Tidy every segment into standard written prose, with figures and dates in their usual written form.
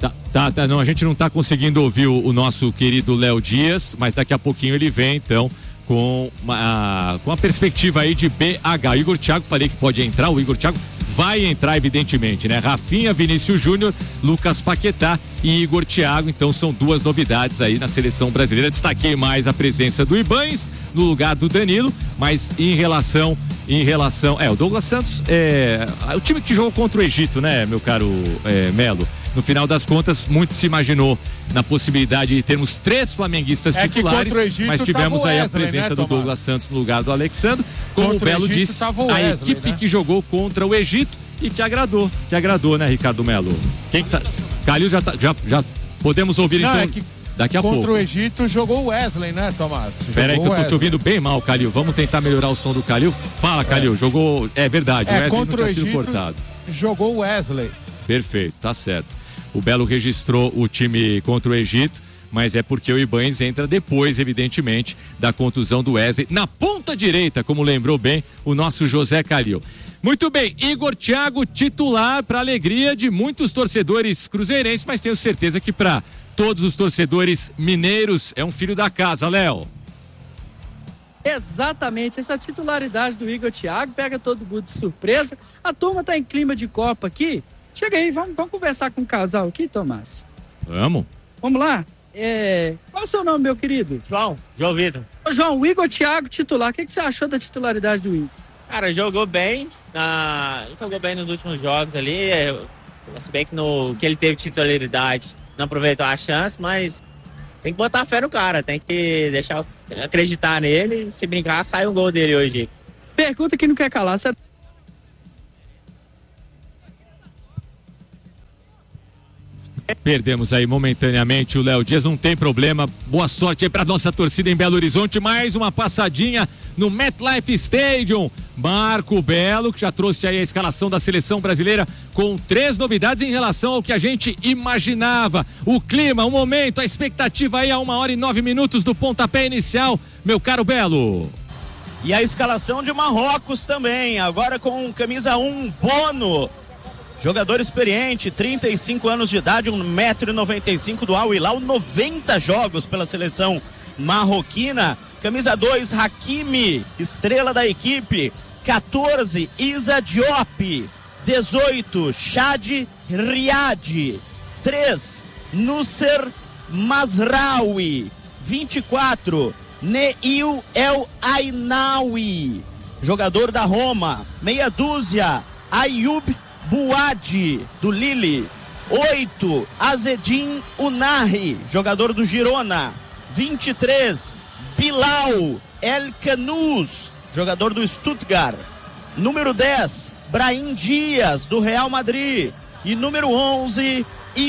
Não, a gente não está conseguindo ouvir o nosso querido Léo Dias, mas daqui a pouquinho ele vem, então, com a perspectiva aí de BH. O Igor Thiago, falei que pode entrar, o Igor Thiago vai entrar, evidentemente, né? Rafinha, Vinícius Júnior, Lucas Paquetá e Igor Thiago, então são duas novidades aí na seleção brasileira. Destaquei mais a presença do Ibañez no lugar do Danilo, mas em relação, o Douglas Santos, o time que jogou contra o Egito, né, meu caro Melo? No final das contas, muito se imaginou na possibilidade de termos 3 flamenguistas titulares, mas tivemos aí a presença, né, do Douglas Santos no lugar do Alexandre. Como o Belo disse, a equipe, né, que jogou contra o Egito e que agradou, né, Ricardo Melo? Quem que tá? Calil já podemos ouvir. Não, então daqui a pouco. Contra o Egito jogou o Wesley, né, Tomás? Espera aí que eu tô te ouvindo bem mal, Calil. Vamos tentar melhorar o som do Calil. Fala, Calil, jogou, é verdade, o Wesley contra não tinha o Egito, sido cortado. Jogou o Wesley. Perfeito, tá certo. O Belo registrou o time contra o Egito, mas é porque o Ibañez entra depois, evidentemente, da contusão do Wesley na ponta direita, como lembrou bem o nosso José Calil. Muito bem, Igor Thiago titular, para alegria de muitos torcedores cruzeirenses, mas tenho certeza que para todos os torcedores mineiros é um filho da casa, Léo. Exatamente, essa titularidade do Igor Thiago pega todo mundo de surpresa. A turma tá em clima de Copa aqui. Chega aí, vamos conversar com o casal aqui, Tomás. Vamos lá. Qual é o seu nome, meu querido? João Vitor. Ô, João, o Igor Thiago titular, o que você achou da titularidade do Igor? Cara, jogou bem nos últimos jogos ali, se bem que ele teve titularidade, não aproveitou a chance, mas tem que botar fé no cara, tem que deixar acreditar nele, se brincar, sai um gol dele hoje. Pergunta que não quer calar, você... Perdemos aí momentaneamente o Léo Dias, não tem problema, boa sorte aí pra nossa torcida em Belo Horizonte, mais uma passadinha no MetLife Stadium. Marco Belo, que já trouxe aí a escalação da seleção brasileira com 3 novidades em relação ao que a gente imaginava. O clima, o momento, a expectativa aí a 1h09 do pontapé inicial, meu caro Belo. E a escalação de Marrocos também, agora com camisa 1, Bono. Jogador experiente, 35 anos de idade, 1,95 m do Al Hilal, 90 jogos pela seleção marroquina. Camisa 2, Hakimi, estrela da equipe. 14, Issa Diop. 18, Chad Riad. 3, Nusser Mazraoui. 24, Neil El Ainaoui, jogador da Roma. Meia dúzia, Ayoub Bouadi, do Lille. 8, Azedin Unai, jogador do Girona. 23, Bilal El Canous, jogador do Stuttgart. Número 10, Brahim Dias, do Real Madrid. E número 11,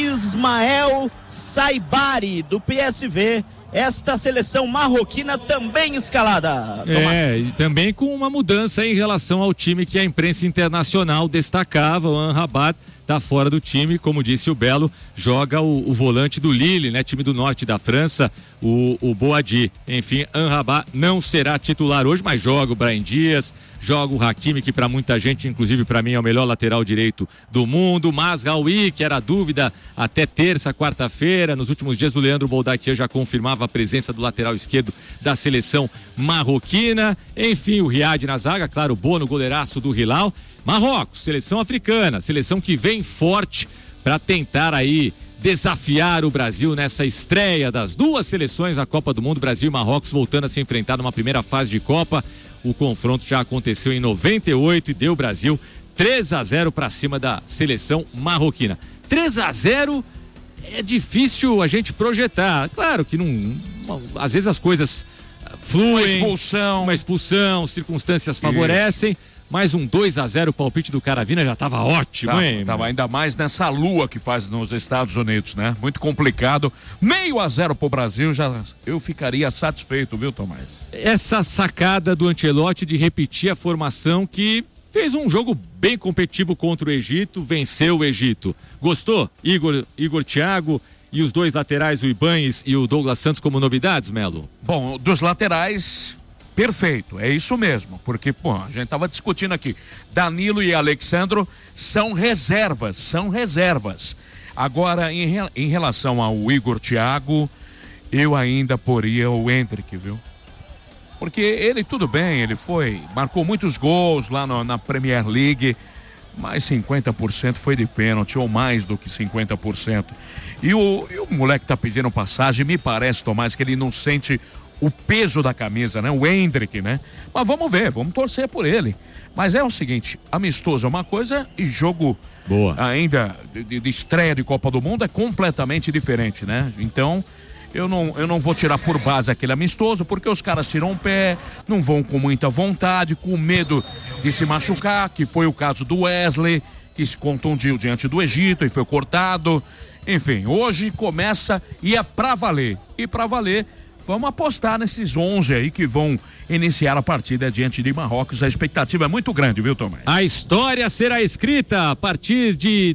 Ismael Saibari, do PSV. Esta seleção marroquina também escalada, Tomás. E também com uma mudança em relação ao time que a imprensa internacional destacava. O Amrabat está fora do time, como disse o Belo, joga o volante do Lille, né? Time do norte da França, o Boadi. Enfim, Amrabat não será titular hoje, mas joga o Brahim Dias, joga o Hakimi, que para muita gente, inclusive para mim, é o melhor lateral direito do mundo. Mazraoui, que era dúvida até terça, quarta-feira. Nos últimos dias o Leandro Boldaquian já confirmava a presença do lateral esquerdo da seleção marroquina. Enfim, o Riad na zaga, claro, o Bono, goleiraço do Hilal. Marrocos, seleção africana, seleção que vem forte para tentar aí desafiar o Brasil nessa estreia das duas seleções na Copa do Mundo. Brasil e Marrocos voltando a se enfrentar numa primeira fase de Copa. O confronto já aconteceu em 98 e deu Brasil 3-0 para cima da seleção marroquina. 3-0 é difícil a gente projetar. Claro que às vezes as coisas fluem. Uma expulsão, circunstâncias favorecem. Mas um 2-0, o palpite do Caravina já estava ótimo, hein? Tava ainda mais nessa lua que faz nos Estados Unidos, né? Muito complicado. 0,5 pro Brasil, eu ficaria satisfeito, viu, Tomás? Essa sacada do Ancelotti de repetir a formação que fez um jogo bem competitivo contra o Egito, venceu o Egito. Gostou? Igor Thiago e os dois laterais, o Ibañez e o Douglas Santos, como novidades, Melo? Bom, dos laterais... Perfeito, é isso mesmo, porque, a gente estava discutindo aqui, Danilo e Alexandro são reservas. Agora, em relação ao Igor Thiago, eu ainda poria o Endrick, viu? Porque ele, tudo bem, ele marcou muitos gols lá na Premier League, mas 50% foi de pênalti, ou mais do que 50%. E o moleque tá pedindo passagem, me parece, Tomás, que ele não sente o peso da camisa, né? O Endrick, né? Mas vamos ver, vamos torcer por ele. Mas é o seguinte, amistoso é uma coisa e jogo ainda de estreia de Copa do Mundo é completamente diferente, né? Então, eu não vou tirar por base aquele amistoso, porque os caras tiram o pé, não vão com muita vontade, com medo de se machucar, que foi o caso do Wesley, que se contundiu diante do Egito e foi cortado. Enfim, hoje começa e é pra valer. E pra valer, vamos apostar nesses 11 aí que vão iniciar a partida diante de Marrocos. A expectativa é muito grande, viu, Tomás? A história será escrita a partir de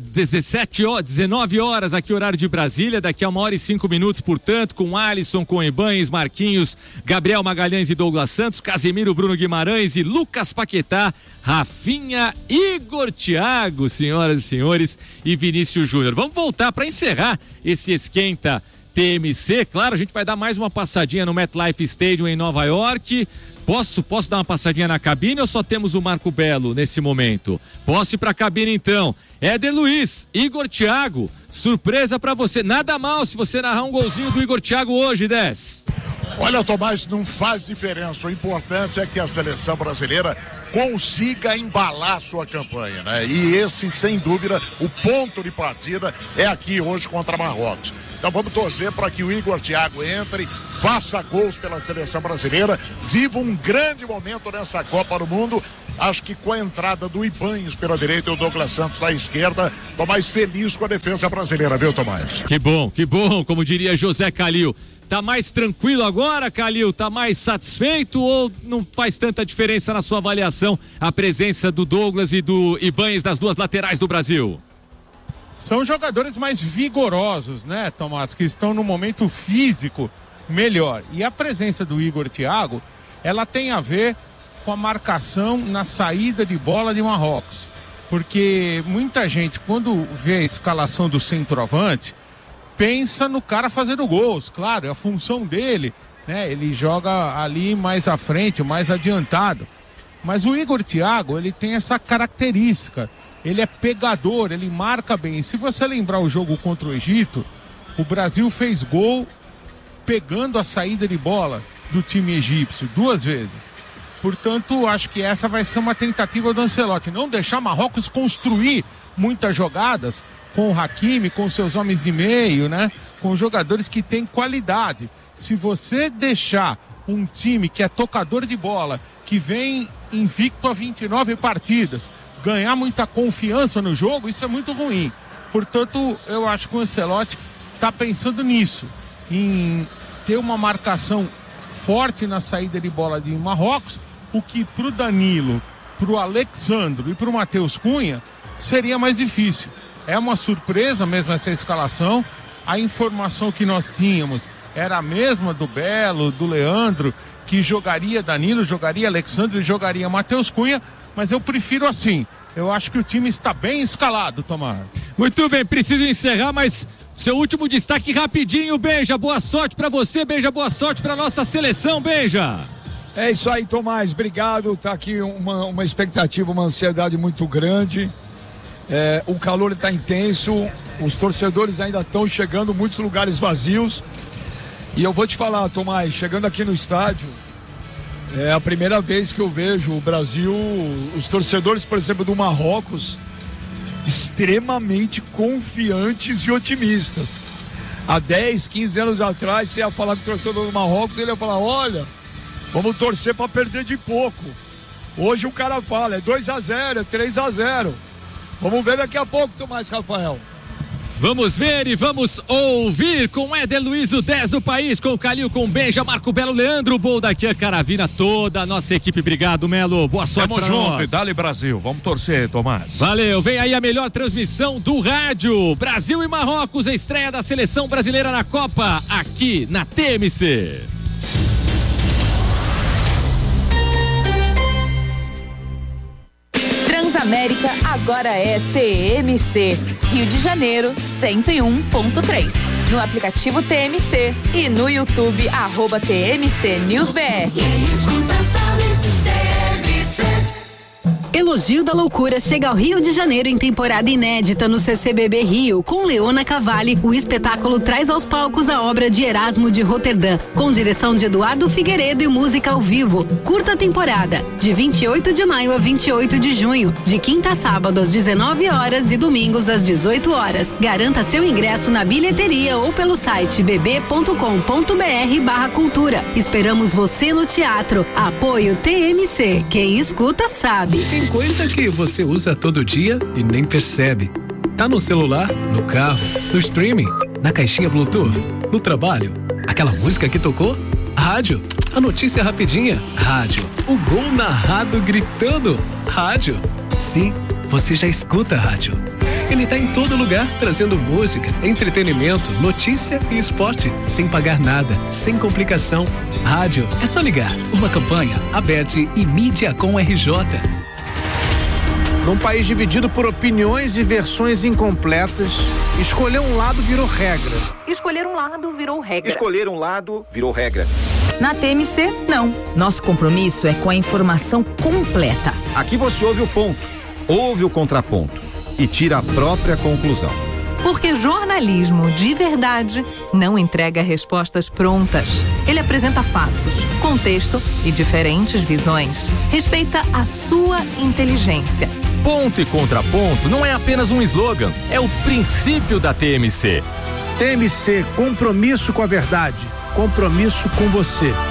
19 horas, aqui horário de Brasília, daqui a 1h05, portanto, com Alisson, com Ibanes, Marquinhos, Gabriel Magalhães e Douglas Santos, Casemiro, Bruno Guimarães e Lucas Paquetá, Rafinha, Igor Thiago, senhoras e senhores, e Vinícius Júnior. Vamos voltar para encerrar esse esquenta TMC, claro, a gente vai dar mais uma passadinha no MetLife Stadium em Nova York. Posso dar uma passadinha na cabine ou só temos o Marco Belo nesse momento? Posso ir pra cabine então. Éder Luiz, Igor Thiago, surpresa pra você. Nada mal se você narrar um golzinho do Igor Thiago hoje, 10. Olha, Tomás, não faz diferença. O importante é que a seleção brasileira consiga embalar sua campanha, né? E esse, sem dúvida, o ponto de partida é aqui hoje contra Marrocos. Então vamos torcer para que o Igor Thiago entre, faça gols pela seleção brasileira, viva um grande momento nessa Copa do Mundo. Acho que com a entrada do Ibanes pela direita e o Douglas Santos da esquerda, tô mais feliz com a defesa brasileira, viu, Tomás? Que bom, como diria José Calil. Tá mais tranquilo agora, Calil? Tá mais satisfeito ou não faz tanta diferença na sua avaliação a presença do Douglas e do Ibanes das duas laterais do Brasil? São jogadores mais vigorosos, né, Tomás? Que estão no momento físico melhor. E a presença do Igor Thiago, ela tem a ver com a marcação na saída de bola de Marrocos. Porque muita gente, quando vê a escalação do centroavante, pensa no cara fazendo gols. Claro, é a função dele, né? Ele joga ali mais à frente, mais adiantado. Mas o Igor Thiago, ele tem essa característica. Ele é pegador, ele marca bem. Se você lembrar o jogo contra o Egito, o Brasil fez gol pegando a saída de bola do time egípcio 2 vezes. Portanto, acho que essa vai ser uma tentativa do Ancelotti, não deixar Marrocos construir muitas jogadas com o Hakimi, com seus homens de meio, né? Com jogadores que têm qualidade. Se você deixar um time que é tocador de bola, que vem invicto a 29 partidas, ganhar muita confiança no jogo, isso é muito ruim. Portanto, eu acho que o Ancelotti está pensando nisso, em ter uma marcação forte na saída de bola de Marrocos, o que para o Danilo, para o Alexandro e para o Matheus Cunha seria mais difícil. É uma surpresa mesmo essa escalação. A informação que nós tínhamos era a mesma do Belo, do Leandro, que jogaria Danilo, jogaria Alexandre e jogaria Matheus Cunha, mas eu prefiro assim. Eu acho que o time está bem escalado, Tomás. Muito bem, preciso encerrar, mas seu último destaque rapidinho, Benja. Boa sorte para você, Benja. Boa sorte para nossa seleção, Benja. É isso aí, Tomás. Obrigado. Tá aqui uma expectativa, uma ansiedade muito grande. O calor está intenso. Os torcedores ainda estão chegando, muitos lugares vazios. E eu vou te falar, Tomás, chegando aqui no estádio, é a primeira vez que eu vejo o Brasil, os torcedores, por exemplo, do Marrocos, extremamente confiantes e otimistas. Há 10, 15 anos atrás, você ia falar com o torcedor do Marrocos, ele ia falar, olha, vamos torcer para perder de pouco. Hoje o cara fala, é 2-0, é 3-0. Vamos ver daqui a pouco, Tomás Rafael. Vamos ver e vamos ouvir com Éder Luiz, o 10 do país, com o Calil, com o Benja, Marco Belo, Leandro, Boldaquian, Caravina, toda a nossa equipe. Obrigado, Melo. Boa sorte pra nós. Tamo junto e dale Brasil. Vamos torcer, Tomás. Valeu. Vem aí a melhor transmissão do rádio. Brasil e Marrocos, a estreia da seleção brasileira na Copa, aqui na TMC. América agora é TMC. Rio de Janeiro, 101.3. No aplicativo TMC e no YouTube, @TMC News BR. Elogio da Loucura chega ao Rio de Janeiro em temporada inédita no CCBB Rio, com Leona Cavalli. O espetáculo traz aos palcos a obra de Erasmo de Roterdã, com direção de Eduardo Figueiredo e música ao vivo. Curta temporada, de 28 de maio a 28 de junho, de quinta a sábado às 19 horas e domingos às 18 horas. Garanta seu ingresso na bilheteria ou pelo site bb.com.br/cultura. Esperamos você no teatro. Apoio TMC. Quem escuta sabe. Tem coisa que você usa todo dia e nem percebe. Tá no celular, no carro, no streaming, na caixinha Bluetooth, no trabalho. Aquela música que tocou? Rádio. A notícia rapidinha? Rádio. O gol narrado gritando? Rádio. Sim, você já escuta rádio. Ele tá em todo lugar, trazendo música, entretenimento, notícia e esporte, sem pagar nada, sem complicação. Rádio, é só ligar. Uma campanha, Aberte e Mídia com RJ. Num país dividido por opiniões e versões incompletas, escolher um lado virou regra. Escolher um lado virou regra. Escolher um lado virou regra. Na TMC, não. Nosso compromisso é com a informação completa. Aqui você ouve o ponto, ouve o contraponto e tira a própria conclusão. Porque jornalismo de verdade não entrega respostas prontas. Ele apresenta fatos, contexto e diferentes visões. Respeita a sua inteligência. Ponto e contraponto não é apenas um slogan, é o princípio da TMC. TMC, compromisso com a verdade, compromisso com você.